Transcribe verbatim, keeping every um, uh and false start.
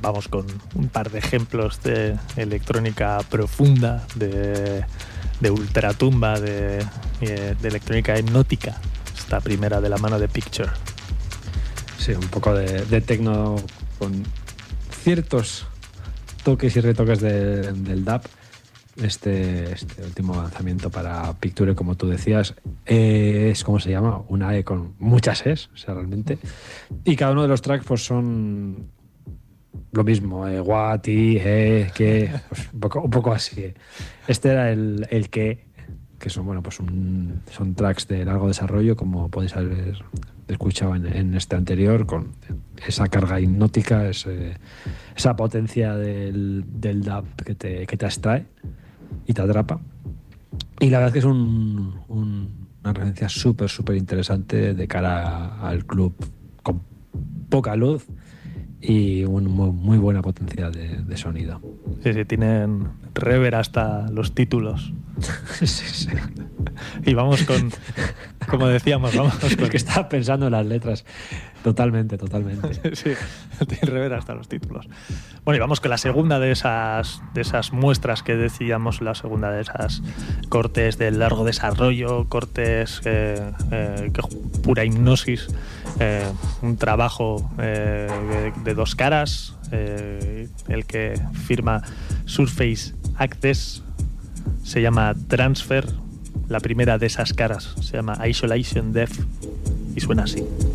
vamos con un par de ejemplos de electrónica profunda, de, de ultratumba, de, de electrónica hipnótica. Esta primera de la mano de Picture. Sí, un poco de, de techno con ciertos toques y retoques de, del dub. Este, este último lanzamiento para Picture, como tú decías, eh, es, ¿cómo se llama? Una E con muchas Es, o sea, realmente. Y cada uno de los tracks pues son lo mismo, eh, what, y, eh, que, pues, un, poco, un poco así. Este era el, el que, que son, bueno, pues un, son tracks de largo desarrollo, como podéis haber escuchado en, en este anterior, con esa carga hipnótica, ese, esa potencia del, del dub que te, que te abstrae y te atrapa. Y la verdad es que es un, un, una referencia súper, súper interesante de cara al club con poca luz y un muy, muy buena potencia de, de sonido. Sí, sí, tienen reverb hasta los títulos. Sí, sí. Y vamos con, como decíamos, vamos con... Es que estaba pensando en las letras. Totalmente, totalmente. Sí, tiene reverb hasta los títulos. Bueno, y vamos con la segunda de esas, de esas muestras que decíamos, la segunda de esas cortes de largo desarrollo, cortes eh, eh, que pura hipnosis, eh, un trabajo eh, de, de dos caras, eh, el que firma Surface Access, se llama Transfer. La primera de esas caras se llama Isolation Death y suena así.